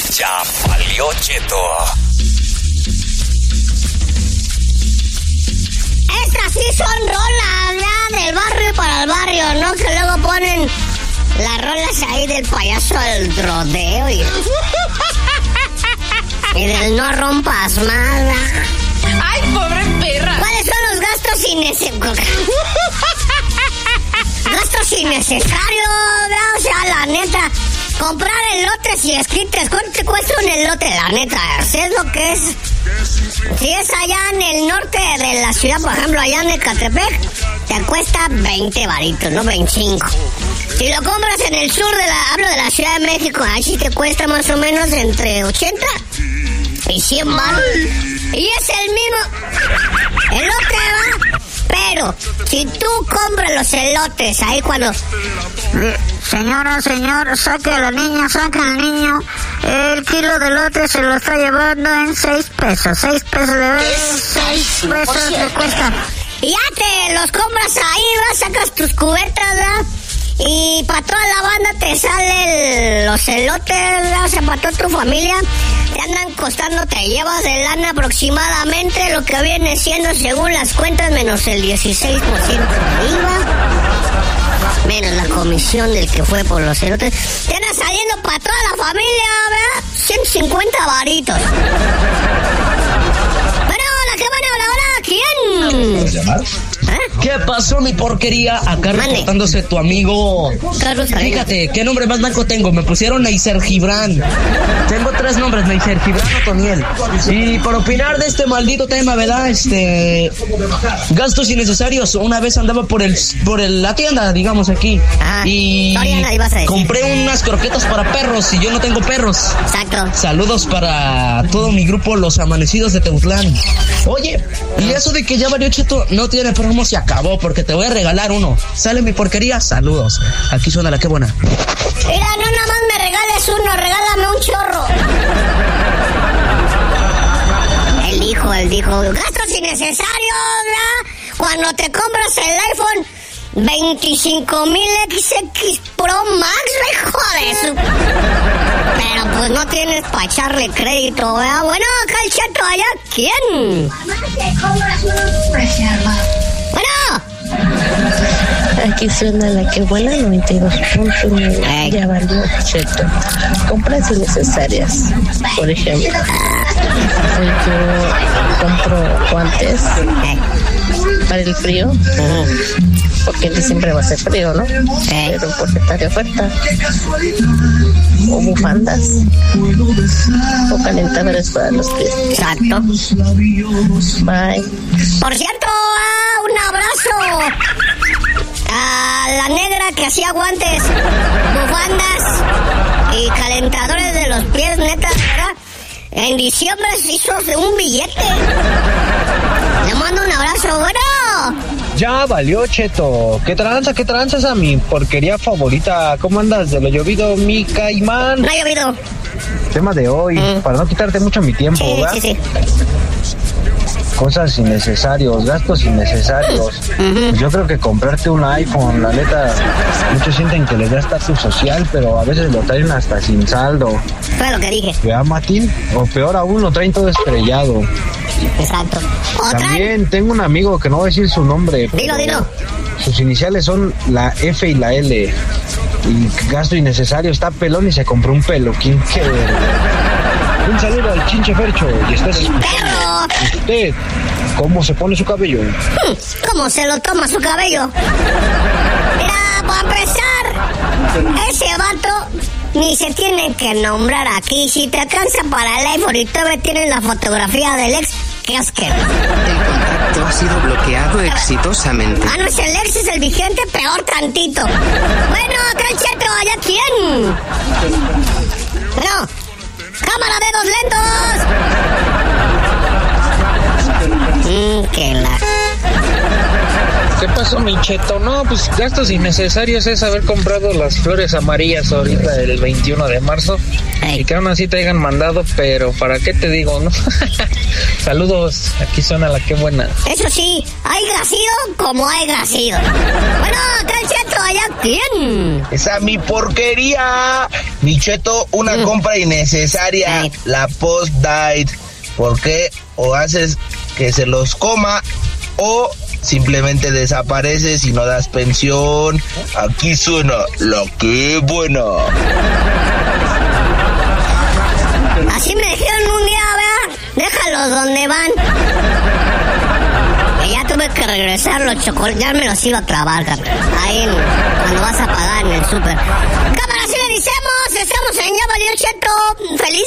Ya valió cheto. Estas sí son rolas, ya, del barrio para el barrio, ¿no? Que luego ponen las rolas ahí del payaso del rodeo y del no rompas más, ¿no? ¡Ay, pobre perra! ¿Cuáles son los gastos gastos innecesarios, ¿no? O sea, la neta, comprar elotes y esquites, ¿cuánto te cuesta un elote, la neta? ¿Sabes lo que es? Si es allá en el norte de la ciudad, por ejemplo, allá en Ecatepec, te cuesta 20 varitos, no 25. Si lo compras en el sur hablo de la Ciudad de México, ahí sí te cuesta más o menos entre 80 y 100 baros. Y es el mismo elote, ¿va? Pero si tú compras los elotes ahí cuando... Señora, señor, saque a la niña, saque al niño. El kilo de elote se lo está llevando en 6 pesos. 6 pesos de vez, 6 pesos le cuesta. Y ya te los compras ahí, vas, sacas tus cubetas, ¿verdad? Y para toda la banda te salen los elotes, ¿verdad? O sea, para toda tu familia te andan costando, te llevas de lana aproximadamente lo que viene siendo, según las cuentas, menos el 16% de IVA, menos la comisión del que fue por los elotes. Te andan saliendo para toda la familia, ¿verdad? 150 varitos. Bueno, hola, ¿qué van a hablar ahora? ¿Quién? ¿Puedes llamar? ¿Qué pasó, mi porquería? Acá reportándose tu amigo. Carlos Carrillo. Fíjate, ¿qué nombre más blanco tengo? Me pusieron Neiser Gibran. Tengo 3 nombres, Neiser Gibran Otoniel. Y por opinar de este maldito tema, ¿verdad? Gastos innecesarios. Una vez andaba por la tienda, digamos, aquí. Y compré unas croquetas para perros y yo no tengo perros. Exacto. Saludos para todo mi grupo, los amanecidos de Teutlán. Oye, y eso de que ya valió cheto no tiene promo, se acabó, porque te voy a regalar uno. ¿Sale mi porquería? Saludos. Aquí suena la que buena. Mira, no nada más me regales uno, regálame un chorro. Él dijo, gastos innecesarios, ¿verdad? Cuando te compras el iPhone 25,000 XX Pro Max, hijo de su... Pero pues no tienes para echarle crédito, ¿verdad? Bueno, acá el cheto, allá, ¿quién? Bueno. Aquí suena la que buena 92.9. Ya valió cheto. Compras innecesarias. Por ejemplo, yo compro guantes para el frío, porque en diciembre va a ser frío, ¿no? Pero porque está de oferta. O bufandas, o calentadores para los pies. Exacto. Bye. Por cierto, un abrazo a la negra que hacía guantes, bufandas y calentadores de los pies, neta, ¿verdad? En diciembre se hizo un billete. Le mando un abrazo, bueno. Ya valió cheto. ¿Qué tranzas a mi porquería favorita? ¿Cómo andas de lo llovido, mi caimán? No ha llovido. Tema de hoy, para no quitarte mucho mi tiempo, ¿verdad? Sí. Cosas innecesarios, gastos innecesarios. Pues yo creo que comprarte un iPhone, la neta, muchos sienten que les da estatus social, pero a veces lo traen hasta sin saldo. Fue lo que dije. ¿Vea, Matín? O peor aún, lo traen todo estrellado. Exacto. También tengo un amigo que no voy a decir su nombre. Dilo. Sus iniciales son la F y la L. Y gasto innecesario, está pelón y se compró un peluquín. Un saludo al Chinche Fercho. Y estás ¡perro! ¿Usted cómo se pone su cabello? ¿Cómo se lo toma su cabello? Mira, para empezar, ese vato ni se tiene que nombrar aquí. Si te alcanza para el iPhone y todavía tienes la fotografía del ex, qué asqueroso. El contacto ha sido bloqueado exitosamente. No es el ex, es el vigente, peor tantito. Bueno, acá el cheto, ¿allá quién? No. ¡Cámara, dedos lentos! ¿Qué pasó, mi cheto? No, pues gastos innecesarios es haber comprado las flores amarillas ahorita el 21 de marzo. Y que aún así te hayan mandado, pero ¿para qué te digo, no? Saludos, aquí suena la que buena. Eso sí, hay gracío como hay gracío. Bueno, acá el Cheto, allá, ¿quién? Esa mi porquería. Mi Cheto, una compra innecesaria, la post-date. ¿Por qué? O haces que se los coma o simplemente desapareces y no das pensión. Aquí suena la que buena. Así me dijeron un día, ¿verdad? Déjalos donde van. Y ya tuve que regresar los chocolates, ya me los iba a clavar, ahí cuando vas a pagar en el súper. Cámara, así le decimos, estamos en Ya Valió Cheto. Feliz